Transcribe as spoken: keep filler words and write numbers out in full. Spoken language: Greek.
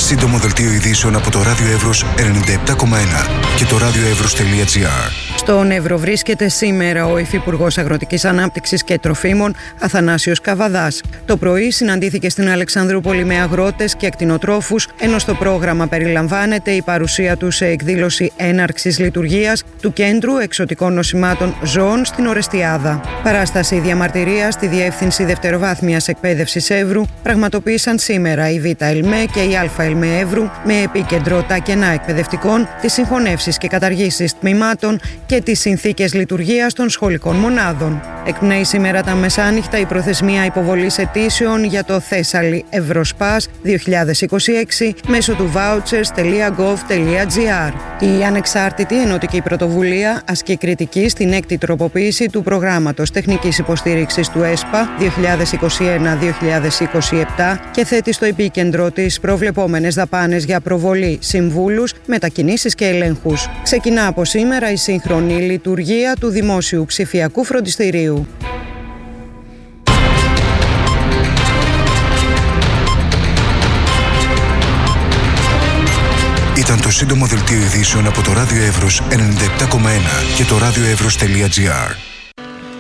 Σύντομο δελτίο ειδήσεων από το Ράδιο Εύρος ενενήντα επτά κόμμα ένα και το radioevros.gr. Στον Εύρο βρίσκεται σήμερα ο Υφυπουργός Αγροτικής Ανάπτυξης και Τροφίμων Αθανάσιος Καβαδάς. Το πρωί συναντήθηκε στην Αλεξανδρούπολη με αγρότες και ακτινοτρόφους, ενώ στο πρόγραμμα περιλαμβάνεται η παρουσία του σε εκδήλωση έναρξης λειτουργίας του Κέντρου Εξωτικών Νοσημάτων Ζώων στην Ορεστιάδα. Παράσταση διαμαρτυρίας στη Διεύθυνση Δευτεροβάθμιας Εκπαίδευσης Εύρου πραγματοποίησαν σήμερα η Β' ΕΛΜΕ και η Α' ΕΛΜΕ Εύρου, με επίκεντρο τα κενά εκπαιδευτικών, τις συγχωνεύσεις και καταργήσεις τμήματων και τις συνθήκες λειτουργίας των σχολικών μονάδων. Εκπνέει σήμερα τα μεσάνυχτα η προθεσμία υποβολής αιτήσεων για το Θέσσαλι Ευρωσπάς δύο χιλιάδες είκοσι έξι μέσω του vouchers τελεία gov τελεία gr. Η ανεξάρτητη ενωτική πρωτοβουλία ασκεί κριτική στην έκτη τροποποίηση του προγράμματος τεχνικής υποστήριξης του ΕΣΠΑ δύο χιλιάδες είκοσι ένα δύο χιλιάδες είκοσι επτά και θέτει στο επίκεντρο τις προβλεπόμενες δαπάνες για προβολή, συμβούλους, μετακινήσεις και ελέγχους. Ξεκινά από σήμερα η σύγχρονη λειτουργία του Δημόσιου Ψηφιακού Φροντιστηρίου. Ήταν το σύντομο δελτίο ειδήσεων από το Ράδιο Εύρος ενενήντα επτά κόμμα ένα και το radioevros.gr.